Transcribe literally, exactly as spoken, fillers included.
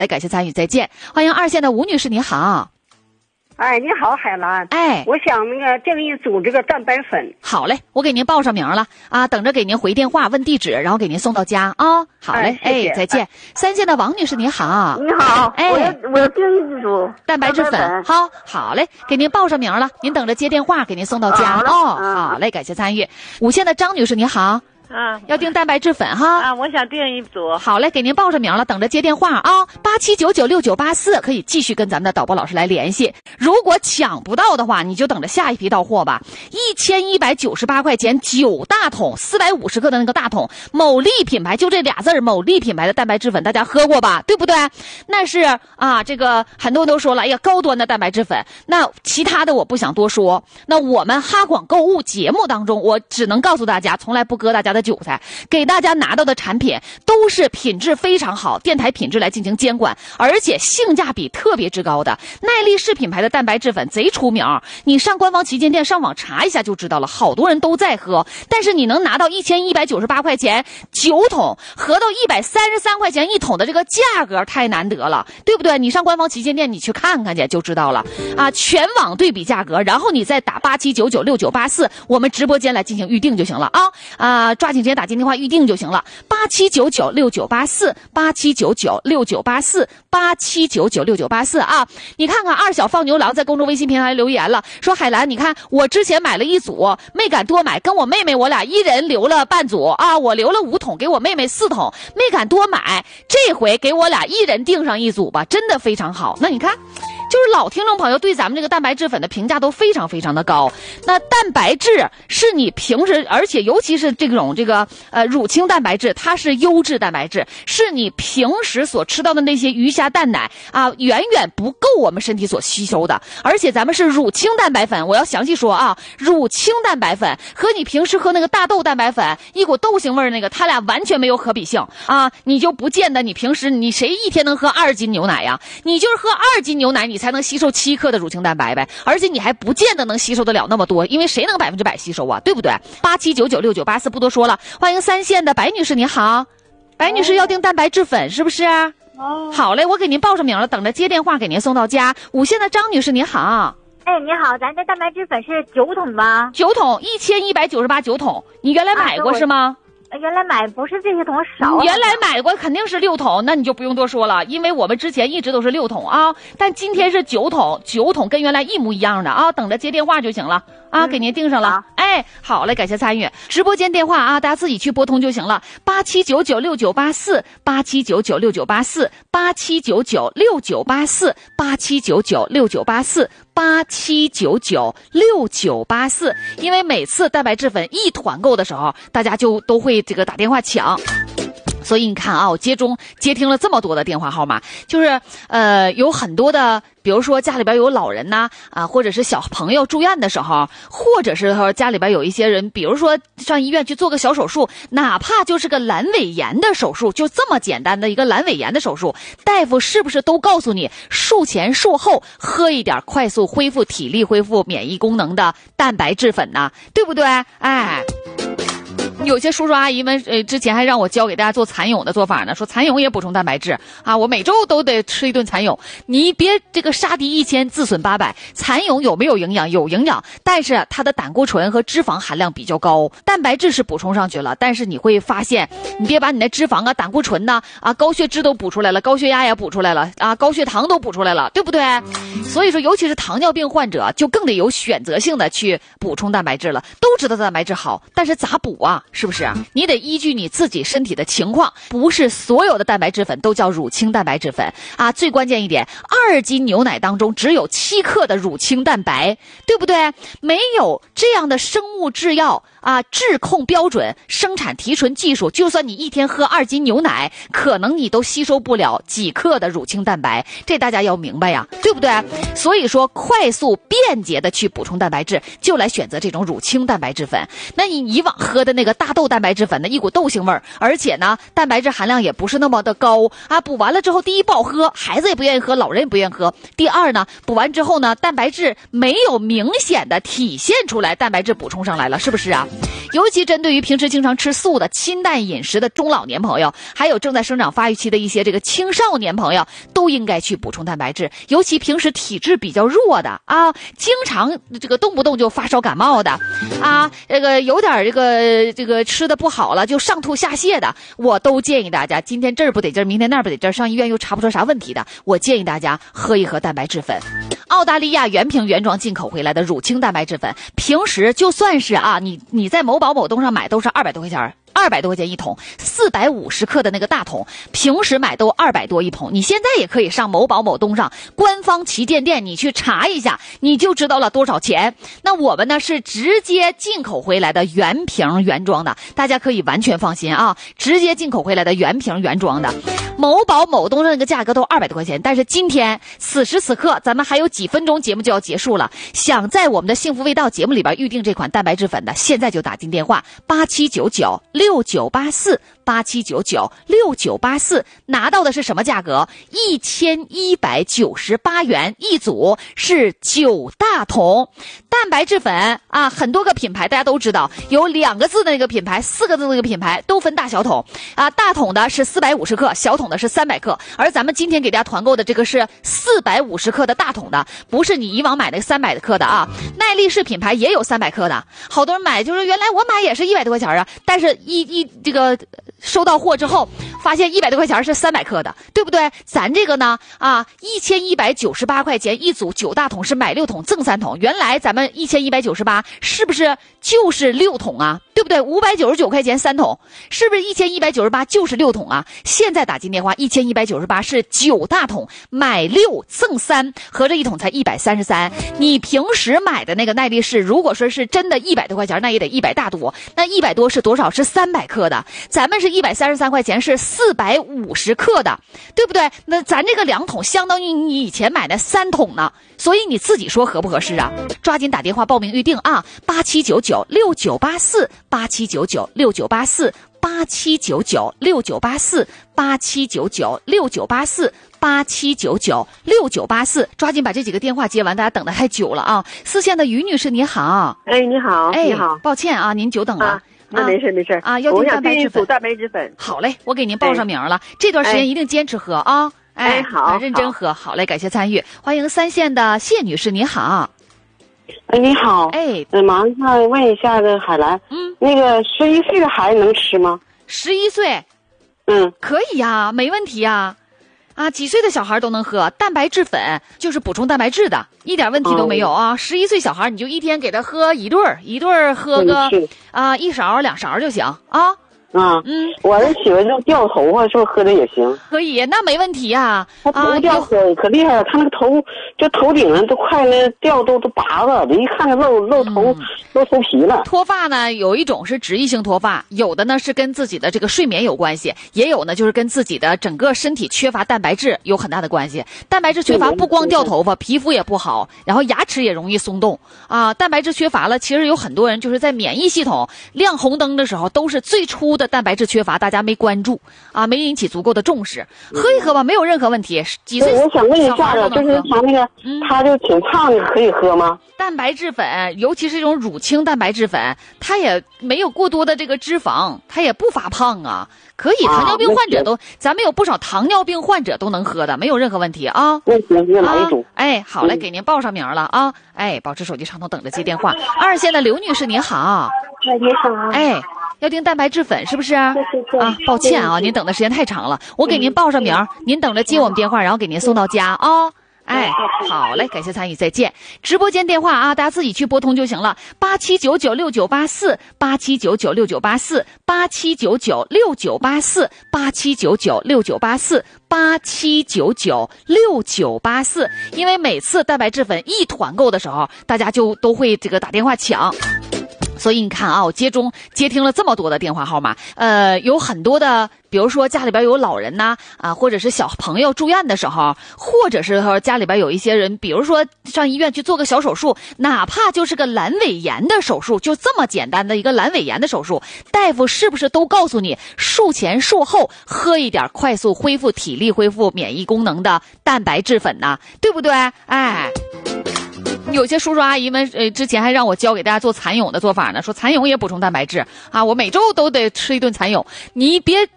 来，感谢参与，再见。欢迎二线的吴女士，你好。 哎，你好，海兰。 哎， 我想那个订一组这个蛋白粉。 好嘞，我给您报上名了啊，等着给您回电话问地址，然后给您送到家啊。好嘞， 哎，谢谢哎，再见。哎、三线的王女士，你好。 你好， 哎， 我要我要订一组蛋白质粉。好，好嘞，给您报上名了，您等着接电话，给您送到家哦。好嘞，感谢参与。五线的张女士，你好。 啊， 要订蛋白质粉哈啊，我想订一组。 好嘞，给您报上名了，等着接电话啊，八七九九六九八四，可以继续跟咱们的导播老师来联系。如果抢不到的话，你就等着下一批到货吧。一千一百九十八块钱九大桶，四百五十克的那个大桶，某利品牌就这俩字儿，某利品牌的蛋白质粉，大家喝过吧？对不对？那是啊，这个很多人都说了，哎呀，高端的蛋白质粉。那其他的我不想多说。那我们哈广购物节目当中，我只能告诉大家，从来不割大家的韭菜，给大家拿到的产品都是品质非常好，电台品质来进行监管，而且性价比特别之高的。耐力士品牌的蛋白质粉贼出名，你上官方旗舰店上网查一下就知道了，好多人都在喝。但是你能拿到一千一百九十八块钱九桶，合到一百三十三块钱一桶的这个价格太难得了，对不对？你上官方旗舰店你去看看去就知道了啊！全网对比价格，然后你再打八七九九六九八四，我们直播间来进行预定就行了啊啊！抓紧时间打进电话预定就行了，八七九九六九八四，八七九九六九八四，八七九九六九八四啊！你看看二小放牛郎在公众微信平台留言了，说海兰，你看我之前买了一组，没敢多买，跟我妹妹我俩一人留了半组啊，我留了五桶，给我妹妹四桶，没敢多买，这回给我俩一人订上一组吧，真的非常好。那你看。就是老听众朋友对咱们这个蛋白质粉的评价都非常非常的高。那蛋白质是你平时，而且尤其是这种这个呃乳清蛋白质，它是优质蛋白质，是你平时所吃到的那些鱼虾蛋奶啊，远远不够我们身体所吸收的。而且咱们是乳清蛋白粉，我要详细说啊，乳清蛋白粉和你平时喝那个大豆蛋白粉一股豆腥味那个，它俩完全没有可比性啊！你就不见得你平时你谁一天能喝二斤牛奶呀？你就是喝二斤牛奶，你才能吸收七克的乳清蛋白呗，而且你还不见得能吸收得了那么多，因为谁能百分之百吸收啊，对不对？八七九九六九八四不多说了，欢迎三线的白女士，你好，白女士要订蛋白质粉是不是？哦，好嘞，我给您报上名了，等着接电话给您送到家。五线的张女士你好。 哎，你好，咱这蛋白质粉是九桶吗？ 九桶，一千一百九十八九桶，你原来买过、啊、是吗？ 原来买不是这些桶少， 原来买过肯定是六桶，那你就不用多说了，因为我们之前一直都是六桶啊，但今天是九桶，九桶跟原来一模一样的啊，等着接电话就行了啊，给您订上了。嗯、哎，好嘞，感谢参与。直播间电话啊，大家自己去拨通就行了，八七九九六九八四，八七九九六九八四，八七九九六九八四，八七九九六九八四。八七九九六九八四，因为每次蛋白质粉一团购的时候，大家就都会这个打电话抢。所以你看啊，我接中接听了这么多的电话号码，就是呃有很多的，比如说家里边有老人呐啊，或者是小朋友住院的时候，或者是说家里边有一些人，比如说上医院去做个小手术，哪怕就是个阑尾炎的手术，就这么简单的一个阑尾炎的手术，大夫是不是都告诉你术前术后喝一点快速恢复体力、恢复免疫功能的蛋白质粉呢？对不对？哎。有些叔叔阿姨们，呃，之前还让我教给大家做蚕蛹的做法呢，说蚕蛹也补充蛋白质啊，我每周都得吃一顿蚕蛹。你别这个杀敌一千，自损八百。蚕蛹有没有营养？有营养，但是它的胆固醇和脂肪含量比较高，蛋白质是补充上去了，但是你会发现，你别把你的脂肪啊、胆固醇呐、啊、高血脂都补出来了，高血压也补出来了啊，高血糖都补出来了，对不对？所以说，尤其是糖尿病患者，就更得有选择性的去补充蛋白质了。都知道蛋白质好，但是咋补啊？是不是啊？你得依据你自己身体的情况，不是所有的蛋白质粉都叫乳清蛋白质粉啊。最关键一点，二斤牛奶当中只有七克的乳清蛋白，对不对？没有这样的生物制药啊，质控标准、生产提纯技术，就算你一天喝二斤牛奶，可能你都吸收不了几克的乳清蛋白，这大家要明白呀，对不对？所以说，快速便捷的去补充蛋白质，就来选择这种乳清蛋白质粉。那你以往喝的那个大豆蛋白质粉呢，一股豆腥味儿，而且呢，蛋白质含量也不是那么的高啊。补完了之后，第一不好喝，孩子也不愿意喝，老人也不愿意喝。第二呢，补完之后呢，蛋白质没有明显的体现出来，蛋白质补充上来了，是不是啊？ 尤其针对于平时经常吃素的清淡饮食的中老年朋友，还有正在生长发育期的一些这个青少年朋友，都应该去补充蛋白质。尤其平时体质比较弱的啊，经常这个动不动就发烧感冒的啊，这个有点这个这个吃的不好了就上吐下泻的，我都建议大家今天这儿不得劲儿，明天那儿不得劲儿，上医院又查不出啥问题的，我建议大家喝一盒蛋白质粉。澳大利亚原瓶原装进口回来的乳清蛋白质粉，平时就算是啊，你你在某宝某东上买都是二百多块钱，二百多块钱一桶，四百五十克的那个大桶，平时买都二百多一桶。你现在也可以上某宝某东上官方旗舰店，你去查一下，你就知道了多少钱。那我们呢是直接进口回来的原瓶原装的，大家可以完全放心啊，直接进口回来的原瓶原装的。某宝某东上那个价格都二百多块钱，但是今天此时此刻咱们还有几分钟节目就要结束了，想在我们的幸福味道节目里边预定这款蛋白质粉的，现在就打进电话八七九九六九八四八七九九六九八四，拿到的是什么价格？一千一百九十八元一组，是九大桶蛋白质粉啊！很多个品牌大家都知道，有两个字的那个品牌，四个字的那个品牌都分大小桶啊。大桶的是四百五十克，小桶的是三百克，而咱们今天给大家团购的这个是四百五十克的大桶的，不是你以往买那个三百克的啊。耐力士品牌也有三百克的，好多人买就是原来我买也是一百多块钱啊，但是一一这个收到货之后发现一百多块钱是三百克的，对不对？咱这个呢啊，一千一百九十八块钱一组九大桶，是买六桶赠三桶。原来咱们一千一百九十八是不是就是六桶啊？对不对？五百九十九块钱三桶，是不是一千一百九十八就是六桶啊？现在打进电话，一千一百九十八是九大桶，买六赠三，合着一桶才一百三十三。你平时买的那个耐力士，如果说是真的一百多块钱，那也得一百大多。那一百多是多少？是三百克的。咱们是一百三十三块钱，是四百五十克的，对不对？那咱这个两桶相当于你以前买的三桶呢。所以你自己说合不合适啊？抓紧打电话报名预定啊！八七九九六九八四八七九九六九八四八七九九六九八四八七九九六九八四八七九九六九八四，抓紧把这几个电话接完，大家等得太久了啊！四线的于女士你好。 哎，你好， 哎， 你好， 抱歉啊，您久等了。 啊那没事没事啊，要订蛋白质粉， 蛋白质粉。 好嘞，我给您报上名了，哎、这段时间一定坚持喝啊。 哎，哎好， 认真喝。好嘞，感谢参与，欢迎三线的谢女士，你好。 哎，你好。 哎， 呃，麻烦问一下这海兰， 嗯， 那个十一岁的孩子能吃吗？ 十一岁， 嗯， 可以呀，没问题呀。啊，几岁的小孩都能喝蛋白质粉，就是补充蛋白质的，一点问题都没有啊。十一岁小孩你就一天给他喝一顿儿，一顿儿喝个啊一勺两勺就行啊。 啊， 嗯， 我儿媳妇就掉头发，是不是喝的也行？ 可以，那没问题呀。 他头掉可可厉害了，他那个头就头顶上都快那掉都都拔了，一看就露露头、嗯、露头皮了。 脱发呢，有一种是脂溢性脱发，有的呢是跟自己的这个睡眠有关系，也有呢就是跟自己的整个身体缺乏蛋白质有很大的关系。蛋白质缺乏不光掉头发，皮肤也不好，然后牙齿也容易松动啊。蛋白质缺乏了，其实有很多人就是在免疫系统亮红灯的时候，都是最初的蛋白质缺乏，大家没关注啊，没引起足够的重视。喝一喝吧，没有任何问题。几岁？ 我想问一下的，就是他那个，嗯、他就挺胖的，可以喝吗？ 蛋白质粉，尤其是这种乳清蛋白质粉，它也没有过多的这个脂肪，它也不发胖啊，可以。糖尿病患者都，啊、咱们有不少糖尿病患者都能喝的，没有任何问题啊。 那行，那来一种。 哎，好嘞，给您报上名了啊。哎，保持手机畅通，等着接电话。二线的刘女士您好。 喂，你好。 哎。要订蛋白质粉是不是？ 对对对啊，抱歉啊，您等的时间太长了，我给您报上名，您等着接我们电话，然后给您送到家啊。哦哎，好嘞，感谢参与，再见。直播间电话啊，大家自己去拨通就行了。八七九九六九八四，八七九九六九八四，八七九九六九八四，八七九九六九八四，八七九九六九八四。因为每次蛋白质粉一团购的时候，大家就都会这个打电话抢。所以你看啊，我接中接听了这么多的电话号码，呃，有很多的，比如说家里边有老人呐，啊，或者是小朋友住院的时候，或者是说家里边有一些人，比如说上医院去做个小手术，哪怕就是个阑尾炎的手术，就这么简单的一个阑尾炎的手术，大夫是不是都告诉你术前术后喝一点快速恢复体力、恢复免疫功能的蛋白质粉呢？对不对？哎。 有些叔叔阿姨们，呃，之前还让我教给大家做蚕蛹的做法呢，说蚕蛹也补充蛋白质啊，我每周都得吃一顿蚕蛹。你别